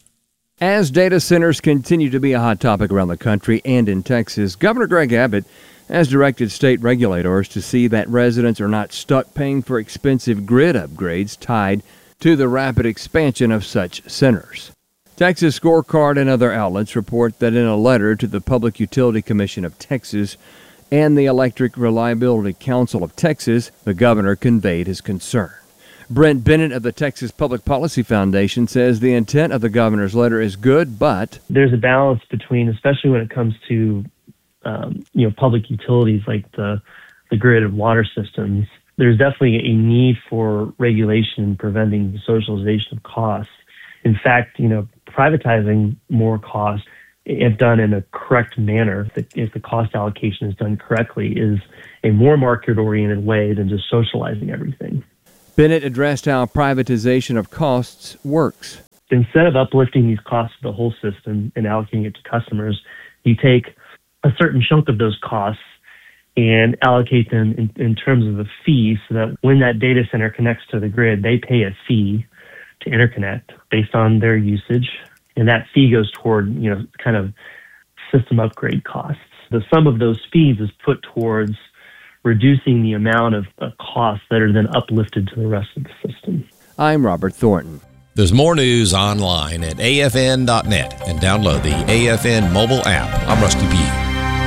As data centers continue to be a hot topic around the country and in Texas, Governor Greg Abbott has directed state regulators to see that residents are not stuck paying for expensive grid upgrades tied to the rapid expansion of such centers. Texas Scorecard and other outlets report that in a letter to the Public Utility Commission of Texas and the Electric Reliability Council of Texas, the governor conveyed his concern. Brent Bennett of the Texas Public Policy Foundation says the intent of the governor's letter is good, but there's a balance between, especially when it comes to um, you know public utilities like the the grid and water systems, there's definitely a need for regulation and preventing the socialization of costs. In fact, you know, privatizing more costs, if done in a correct manner, if the cost allocation is done correctly, is a more market-oriented way than just socializing everything. Bennett addressed how privatization of costs works. Instead of uplifting these costs to the whole system and allocating it to customers, you take a certain chunk of those costs and allocate them in, in terms of a fee so that when that data center connects to the grid, they pay a fee to interconnect based on their usage. And that fee goes toward, you know, kind of system upgrade costs. The sum of those fees is put towards reducing the amount of uh, costs that are then uplifted to the rest of the system. I'm Robert Thornton. There's more news online at A F N dot net and download the A F N mobile app. I'm Rusty Pugh.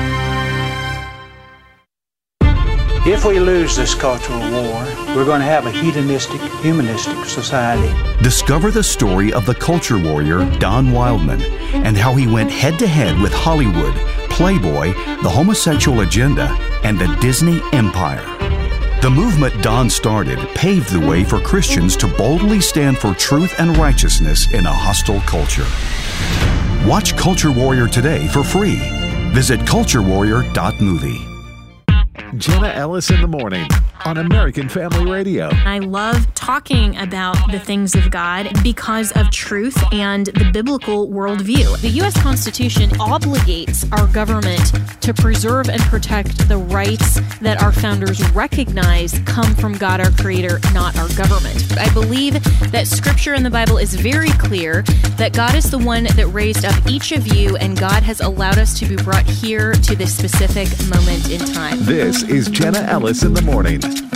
If we lose this cultural war, we're going to have a hedonistic, humanistic society. Discover the story of the culture warrior Don Wildman and how he went head-to-head with Hollywood, Playboy, the homosexual agenda, and the Disney Empire. The movement Don started paved the way for Christians to boldly stand for truth and righteousness in a hostile culture. Watch Culture Warrior today for free. Visit culture warrior dot movie. Jenna Ellis in the morning on American Family Radio. I love talking about the things of God because of truth and the biblical worldview. The U S Constitution obligates our government to preserve and protect the rights that our founders recognize come from God, our Creator, not our government. I believe that Scripture in the Bible is very clear that God is the one that raised up each of you, and God has allowed us to be brought here to this specific moment in time. This is Jenna Ellis in the morning.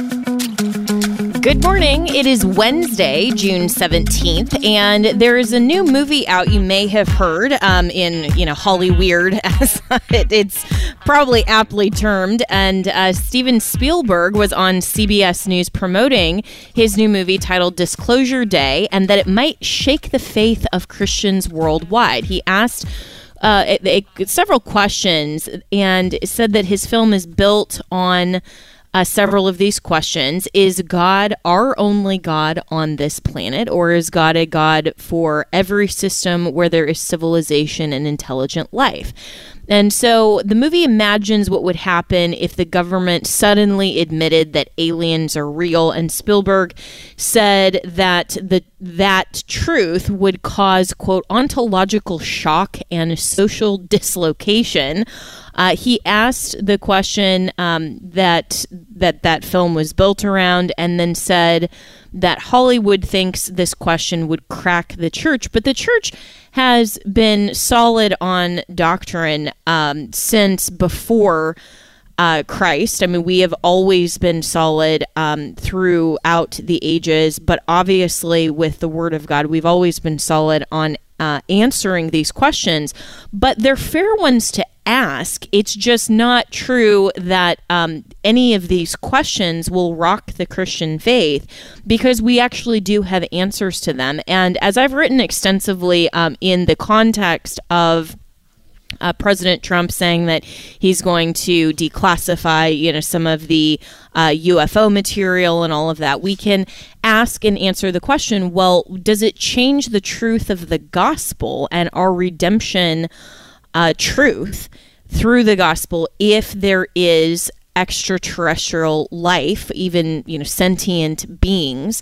Good morning. It is Wednesday, June seventeenth, and there is a new movie out you may have heard um, in, you know, Hollyweird, as it, it's probably aptly termed. And uh, Steven Spielberg was on C B S News promoting his new movie titled Disclosure Day, and that it might shake the faith of Christians worldwide. He asked uh, it, it, several questions and said that his film is built on Uh, several of these questions. Is God our only God on this planet, or is God a God for every system where there is civilization and intelligent life? And so the movie imagines what would happen if the government suddenly admitted that aliens are real, and Spielberg said that the that truth would cause, quote, ontological shock and social dislocation. Uh, he asked the question um, that that that film was built around, and then said that Hollywood thinks this question would crack the church, but the church has been solid on doctrine um, since before uh, Christ. I mean, we have always been solid um, throughout the ages, but obviously with the Word of God, we've always been solid on uh, answering these questions, but they're fair ones to ask. It's just not true that um, any of these questions will rock the Christian faith, because we actually do have answers to them. And as I've written extensively um, in the context of Uh, President Trump saying that he's going to declassify, you know, some of the uh, U F O material and all of that, we can ask and answer the question, well, does it change the truth of the gospel and our redemption uh, truth through the gospel if there is extraterrestrial life, even, you know, sentient beings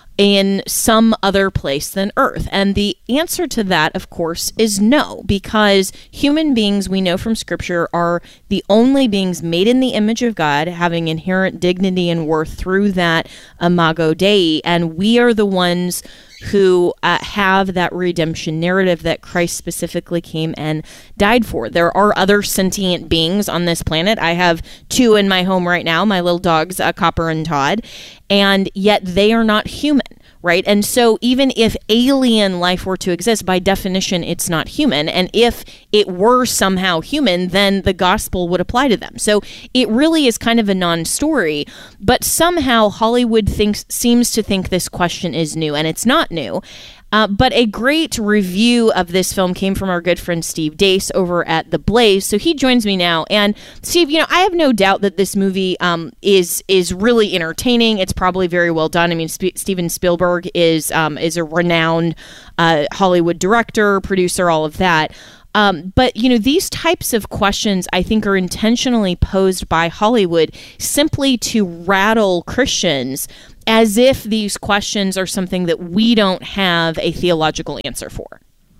in some other place than Earth? And the answer to that, of course, is no, because human beings, we know from Scripture, are the only beings made in the image of God, having inherent dignity and worth through that imago Dei, and we are the ones who uh, have that redemption narrative that Christ specifically came and died for. There are other sentient beings on this planet. I have two in my home right now, my little dogs, uh, Copper and Todd, and yet they are not human. right? And so even if alien life were to exist, by definition, it's not human. And if it were somehow human, then the gospel would apply to them. So it really is kind of a non-story. But somehow Hollywood thinks seems to think this question is new, and it's not new. Uh, but a great review of this film came from our good friend Steve Deace over at The Blaze. So he joins me now. And Steve, you know, I have no doubt that this movie um, is is really entertaining. It's probably very well done. I mean, Sp- Steven Spielberg is um, is a renowned uh, Hollywood director, producer, all of that. Um, but, you know, these types of questions, I think, are intentionally posed by Hollywood simply to rattle Christians, as if these questions are something that we don't have a theological answer for.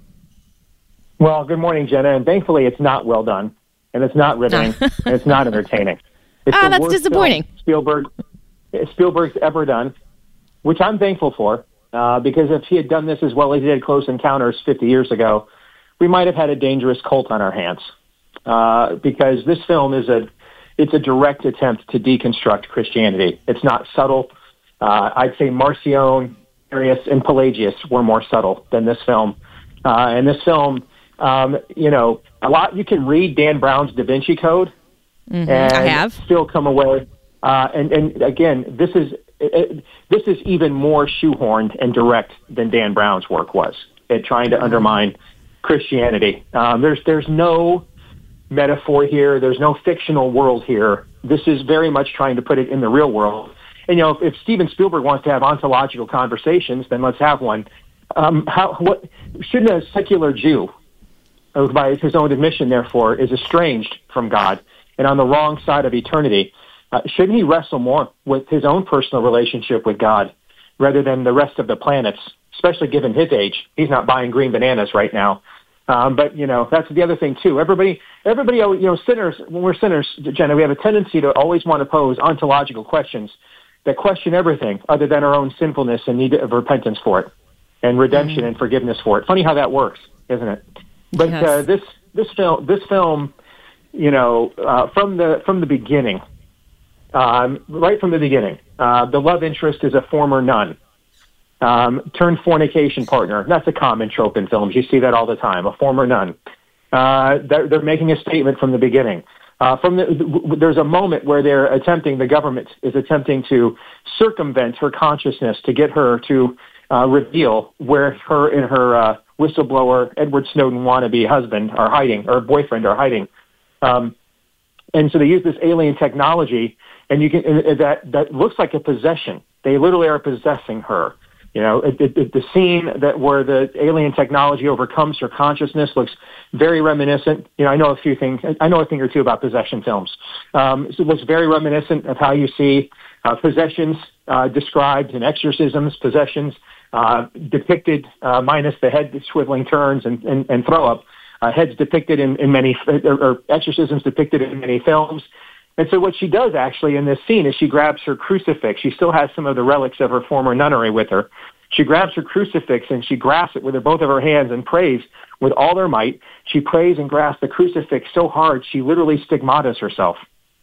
Well, good morning, Jenna. And thankfully, it's not well done, and it's not riveting, and it's not entertaining. It's ah, the that's worst disappointing. film Spielberg, Spielberg's ever done, which I'm thankful for, uh, because if he had done this as well as he did Close Encounters fifty years ago, we might have had a dangerous cult on our hands, uh, because this film is a it's a direct attempt to deconstruct Christianity. It's not subtle. Uh, I'd say Marcion, Arius, and Pelagius were more subtle than this film. Uh, and this film, um, you know, a lot you can read Dan Brown's Da Vinci Code Mm-hmm. and I have. still come away. Uh, and, and again, this is it, this is even more shoehorned and direct than Dan Brown's work was at trying to undermine Christianity. Um, there's there's no metaphor here. There's no fictional world here. This is very much trying to put it in the real world. And, you know, if, if Steven Spielberg wants to have ontological conversations, then let's have one. Um, how what shouldn't a secular Jew, who by his own admission, therefore, is estranged from God and on the wrong side of eternity, uh, shouldn't he wrestle more with his own personal relationship with God rather than the rest of the planets, especially given his age? He's not buying green bananas right now. Um, but, you know, that's the other thing, too. Everybody, everybody, you know, sinners, when we're sinners, Jenna, we have a tendency to always want to pose ontological questions that question everything other than our own sinfulness and need of repentance for it and redemption mm-hmm. and forgiveness for it. Funny how that works, isn't it? But yes. uh, this this film, this film, you know, uh, from the from the beginning, um, right from the beginning, uh, the love interest is a former nun. Um, turned fornication partner. That's a common trope in films. You see that all the time, a former nun. Uh, they're, they're making a statement from the beginning. Uh, from the, there's a moment where they're attempting, the government is attempting to circumvent her consciousness to get her to uh, reveal where her and her uh, whistleblower Edward Snowden wannabe husband are hiding, or boyfriend are hiding. Um, and so they use this alien technology, and you can and that that looks like a possession. They literally are possessing her. You know, it, it, it, the scene that where the alien technology overcomes her consciousness looks very reminiscent. You know, I know a few things. I know a thing or two about possession films. Um, so it looks very reminiscent of how you see uh, possessions uh, described in exorcisms, possessions uh, depicted uh, minus the head swiveling turns and, and, and throw up. Uh, heads depicted in, in many, or, or exorcisms depicted in many films. And so what she does actually in this scene is she grabs her crucifix. She still has some of the relics of her former nunnery with her. She grabs her crucifix and she grasps it with her, both of her hands and prays with all her might. She prays and grasps the crucifix so hard she literally stigmatas herself.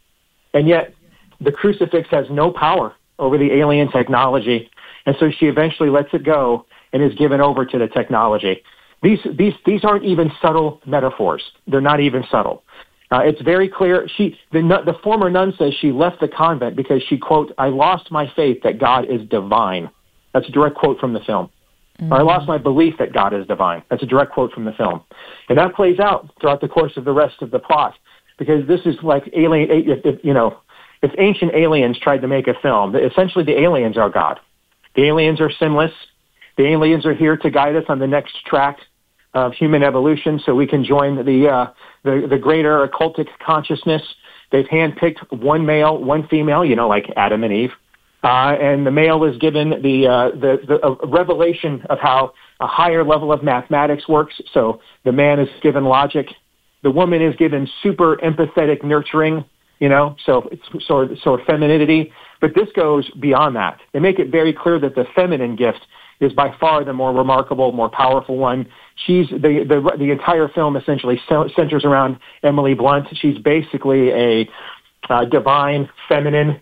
And yet the crucifix has no power over the alien technology. And so she eventually lets it go and is given over to the technology. These, these, these aren't even subtle metaphors. They're not even subtle. Uh, it's very clear. She, the, the former nun says she left the convent because she, quote, I lost my faith that God is divine. That's a direct quote from the film. Mm-hmm. Or I lost my belief that God is divine. That's a direct quote from the film. And that plays out throughout the course of the rest of the plot because this is like alien, if, if, you know, if ancient aliens tried to make a film, essentially the aliens are God. The aliens are sinless. The aliens are here to guide us on the next track of human evolution so we can join the uh, the, the greater occultic consciousness. They've handpicked one male, one female, you know, like Adam and Eve. Uh, and the male is given the, uh, the, the uh, revelation of how a higher level of mathematics works. So the man is given logic. The woman is given super empathetic nurturing, you know, so it's sort of, sort of femininity. But this goes beyond that. They make it very clear that the feminine gift is by far the more remarkable, more powerful one. She's the the, the entire film essentially centers around Emily Blunt. She's basically a uh, divine, feminine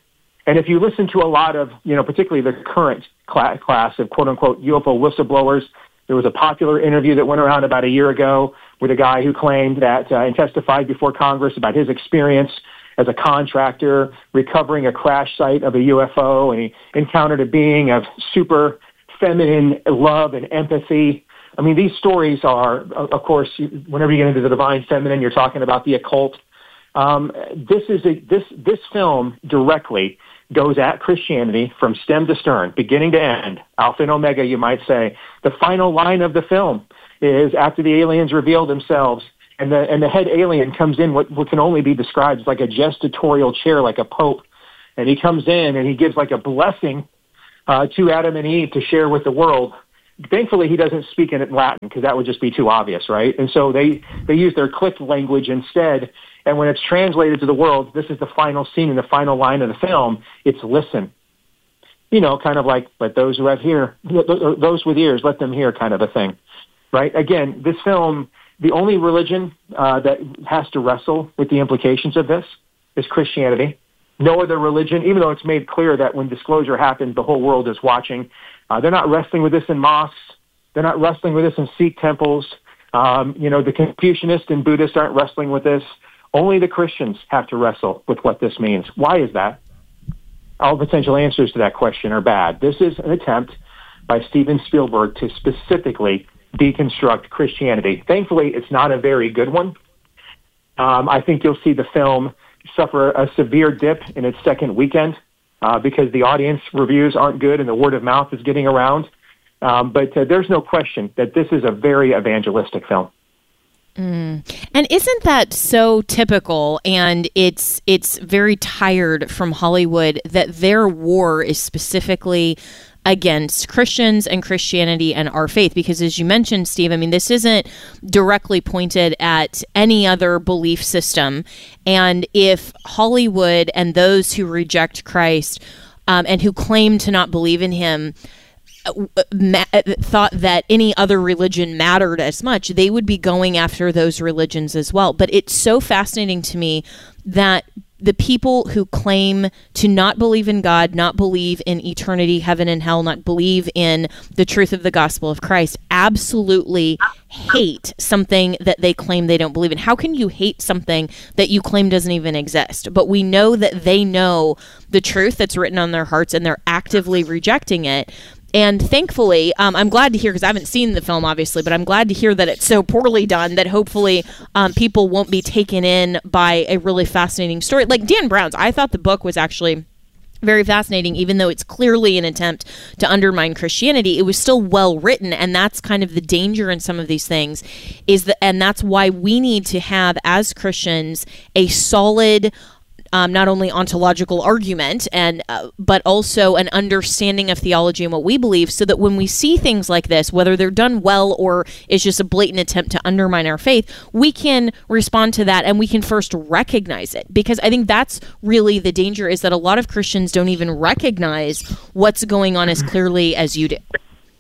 And if you listen to a lot of, you know, particularly the current class, class of quote-unquote U F O whistleblowers, there was a popular interview that went around about a year ago with a guy who claimed that uh, and testified before Congress about his experience as a contractor recovering a crash site of a U F O, and he encountered a being of super feminine love and empathy. I mean, these stories are, of course, whenever you get into the divine feminine, you're talking about the occult. Um, this is a, this this film directly goes at Christianity from stem to stern, beginning to end, alpha and omega, you might say. The final line of the film is after the aliens reveal themselves, and the and the head alien comes in what, what can only be described as like a gestatorial chair, like a pope, and he comes in and he gives like a blessing uh, to Adam and Eve to share with the world. Thankfully, he doesn't speak in Latin because that would just be too obvious, right? And so they, they use their clipped language instead. And when it's translated to the world, this is the final scene and the final line of the film. It's listen. You know, kind of like, let those who have ear, those with ears, let them hear kind of a thing, right? Again, this film, the only religion uh, that has to wrestle with the implications of this is Christianity. No other religion, even though it's made clear that when disclosure happens, the whole world is watching. Uh, they're not wrestling with this in mosques. They're not wrestling with this in Sikh temples. Um, you know, the Confucianists and Buddhists aren't wrestling with this. Only the Christians have to wrestle with what this means. Why is that? All potential answers to that question are bad. This is an attempt by Steven Spielberg to specifically deconstruct Christianity. Thankfully, it's not a very good one. Um, I think you'll see the film suffer a severe dip in its second weekend uh, because the audience reviews aren't good and the word of mouth is getting around. Um, but uh, there's no question that this is a very evangelistic film. Mm. And isn't that so typical? And it's it's very tired from Hollywood that their war is specifically against Christians and Christianity and our faith. Because as you mentioned, Steve, I mean, this isn't directly pointed at any other belief system. And if Hollywood and those who reject Christ um, and who claim to not believe in him Ma- thought that any other religion mattered as much, they would be going after those religions as well. But it's so fascinating to me that the people who claim to not believe in God, not believe in eternity, heaven and hell, not believe in the truth of the gospel of Christ, absolutely hate something that they claim they don't believe in. How can you hate something that you claim doesn't even exist? But we know that they know the truth that's written on their hearts and they're actively rejecting it. And thankfully, um, I'm glad to hear, because I haven't seen the film, obviously, but I'm glad to hear that it's so poorly done that hopefully um, people won't be taken in by a really fascinating story. Like Dan Brown's, I thought the book was actually very fascinating, even though it's clearly an attempt to undermine Christianity. It was still well written, and that's kind of the danger in some of these things, is that, and that's why we need to have, as Christians, a solid Um, not only ontological argument, and uh, but also an understanding of theology and what we believe, so that when we see things like this, whether they're done well or it's just a blatant attempt to undermine our faith, we can respond to that and we can first recognize it. Because I think that's really the danger, is that a lot of Christians don't even recognize what's going on as clearly as you do.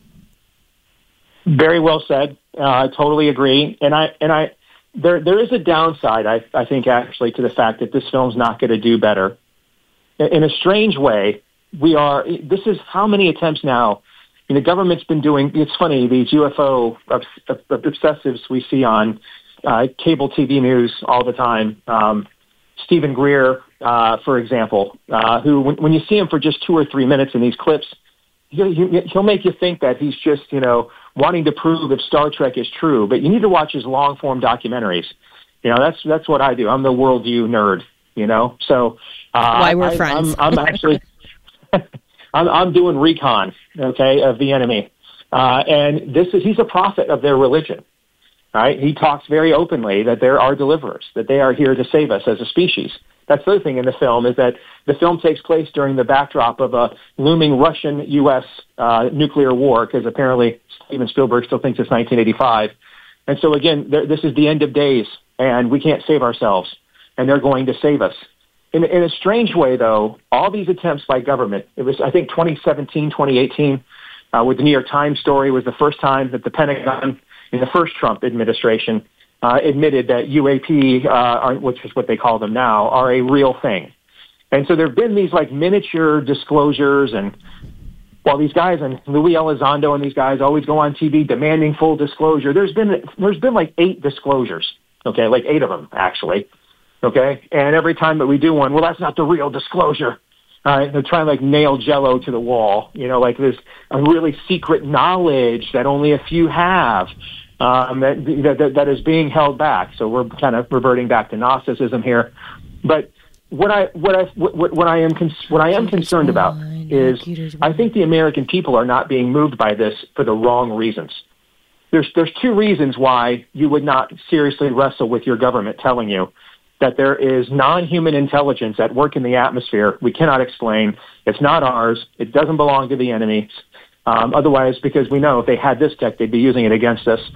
Very well said. Uh, I totally agree. And I and I. There, there is a downside, I, I think, actually, to the fact that this film's not going to do better. In a strange way, we are. This is how many attempts now. I mean, the government's been doing. It's funny, these U F O obsessives we see on uh, cable T V news all the time. Um, Stephen Greer, uh, for example, uh, who when, when you see him for just two or three minutes in these clips, he'll, he'll make you think that he's just, you know, wanting to prove if Star Trek is true, but you need to watch his long-form documentaries. You know, that's that's what I do. I'm the worldview nerd, you know? So uh, why we're I, friends. I'm, I'm actually, I'm, I'm doing recon, okay, of the enemy. Uh, and this is, he's a prophet of their religion, right? He talks very openly that there are deliverers, that they are here to save us as a species. That's the other thing in the film, is that the film takes place during the backdrop of a looming Russian-U S uh, nuclear war, because apparently Steven Spielberg still thinks it's nineteen eighty-five. And so, again, there, this is the end of days, and we can't save ourselves, and they're going to save us. In, in a strange way, though, all these attempts by government, it was, I think, twenty seventeen, twenty eighteen, uh, with the New York Times story, was the first time that the Pentagon, in the first Trump administration, Uh, admitted that U A P, uh, are, which is what they call them now, are a real thing. And so there have been these like miniature disclosures, and while these guys and Louis Elizondo and these guys always go on T V demanding full disclosure, there's been there's been like eight disclosures, okay, like eight of them actually, okay. And every time that we do one, well, that's not the real disclosure. All right, they're trying to like nail Jell-O to the wall, you know, like there's a really secret knowledge that only a few have. Um, that, that that is being held back. So we're kind of reverting back to Gnosticism here. But what I what I what, what I am cons- what I am concerned about is I think the American people are not being moved by this for the wrong reasons. There's there's two reasons why you would not seriously wrestle with your government telling you that there is non-human intelligence at work in the atmosphere we cannot explain. It's not ours. It doesn't belong to the enemy. Um, otherwise, because we know if they had this tech, they'd be using it against us.